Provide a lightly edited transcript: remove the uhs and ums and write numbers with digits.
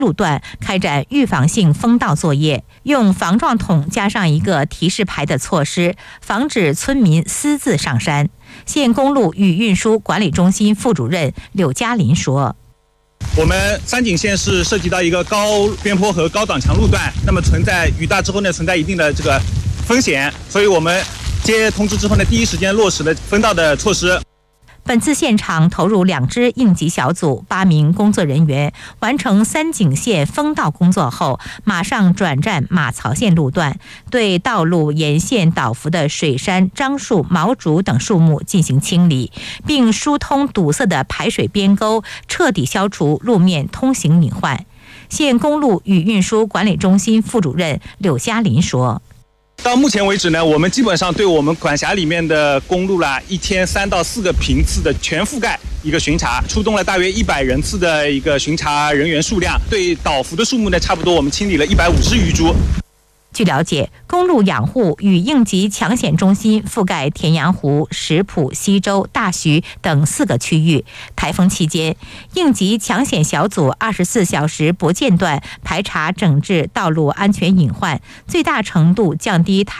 路段开展预防性封道作业，用防撞筒加上一个提示牌的措施，防止村民私自上山。县公路与运输管理中心副主任柳嘉林说：“ 我们三井县是涉及到一个高边坡和高挡墙路段，那么存在雨大之后呢，存在一定的这个风险，所以我们接通知之后呢，第一时间落实了封道的措施。” 本次现场投入2支应急小组8名工作人员，完成三井线封道工作后，马上转战马槽线路段，对道路沿线倒伏的水杉、樟树、毛竹等树木进行清理，并疏通堵塞的排水边沟，彻底消除路面通行隐患。县公路与运输管理中心副主任柳嘉林说：“ 到目前为止呢，我们基本上对我们管辖里面的公路啦，1天3到4个频次的全覆盖一个巡查，出动了大约100人次的一个巡查人员数量。对倒伏的树木呢，差不多我们清理了150余株。” 据了解，公路养护与应急抢险中心覆盖田阳湖、石浦、西周、大徐等4个区域。台风期间，应急抢险小组24小时不间断排查整治道路安全隐患，最大程度降低